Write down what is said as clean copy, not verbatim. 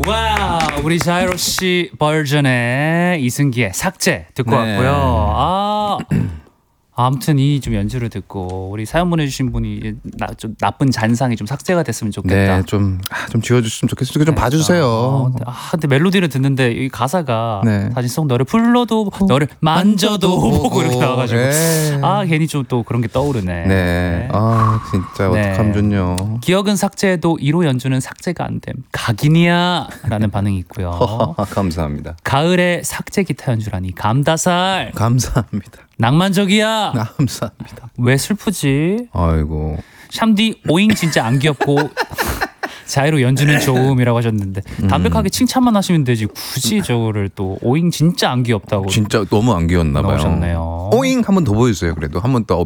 와우, 우리 자이로 씨 버전의 이승기의 삭제 듣고 네. 왔고요. 아무튼 이 좀 연주를 듣고 우리 사연 보내주신 분이 좀 나쁜 잔상이 좀 삭제가 됐으면 좋겠다. 네, 좀 지워주시면 좋겠어요. 좀 봐주세요. 근데 멜로디를 듣는데 이 가사가 네. 사실 속 너를 불러도 너를 만져도 보고 이렇게 나와가지고 네. 괜히 좀 또 그런 게 떠오르네. 네, 진짜 네. 어떡하면 좋냐. 기억은 삭제해도 1호 연주는 삭제가 안 됨. 각인이야 라는 반응이 있고요. 감사합니다. 가을에 삭제 기타 연주라니 감다살. 감사합니다. 낭만적이야. 감사합니다. 왜 슬프지? 아이고. 샴디 오잉 진짜 안 귀엽고 자이로 연주는 좋음이라고 하셨는데 담백하게 칭찬만 하시면 되지 굳이 저거를 또 오잉 진짜 안 귀엽다고 진짜 너무 안 귀엽나 봐요. 넣으셨네요. 오잉 한 번 더 보여주세요. 그래도 한 번 더